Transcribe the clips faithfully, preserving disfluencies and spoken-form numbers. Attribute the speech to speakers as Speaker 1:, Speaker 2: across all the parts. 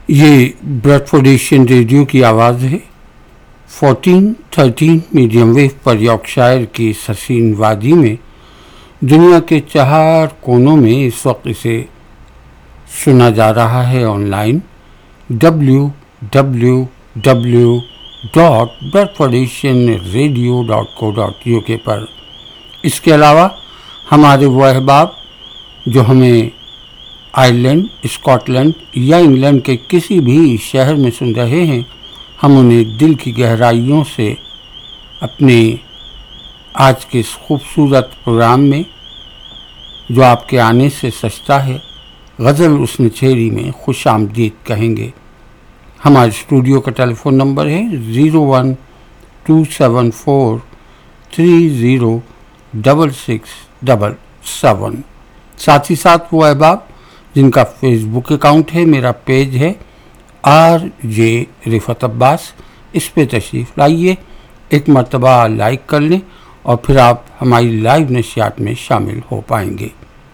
Speaker 1: یہ Bradford Asian radio کی آواز ہے۔ فورٹین تھرٹین میڈیم ویو پر یارکشائر کی حسین وادی میں دنیا کے چار کونوں میں اس وقت اسے سنا جا رہا ہے on line W W W dot Bradford Asian radio dot کو ڈاٹ یو کے پر۔ اس کے علاوہ ہمارے وہ احباب جو ہمیں آئرلینڈ، اسکاٹ لینڈ یا انگلینڈ کے کسی بھی شہر میں سن رہے ہیں، ہم انہیں دل کی گہرائیوں سے اپنے آج کے اس خوبصورت پروگرام میں جو آپ کے آنے سے سجتا ہے غزل حسن چھیری میں خوش آمدید کہیں گے۔ ہمارے اسٹوڈیو کا ٹیلی فون نمبر ہے zero one to seven four three zero double six double seven. ساتھ ہی ساتھ وہ احباب جن کا فیس بک اکاؤنٹ ہے، میرا پیج ہے آر جے رفعت عباس، اس پہ تشریف لائیے، ایک مرتبہ لائک کر لیں اور پھر آپ ہماری لائیو نشریات میں شامل ہو پائیں گے۔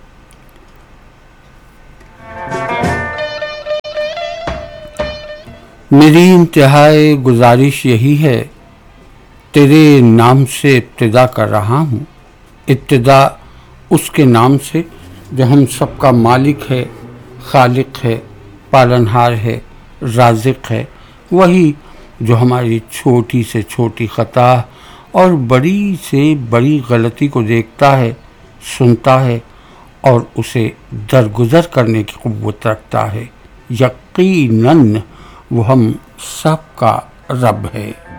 Speaker 1: میری انتہائی گزارش یہی ہے، تیرے نام سے ابتدا کر رہا ہوں، ابتدا اس کے نام سے جو ہم سب کا مالک ہے، خالق ہے، پالنہار ہے، رازق ہے، وہی جو ہماری چھوٹی سے چھوٹی خطا اور بڑی سے بڑی غلطی کو دیکھتا ہے، سنتا ہے اور اسے درگزر کرنے کی قوت رکھتا ہے۔ یقیناً وہ ہم سب کا رب ہے۔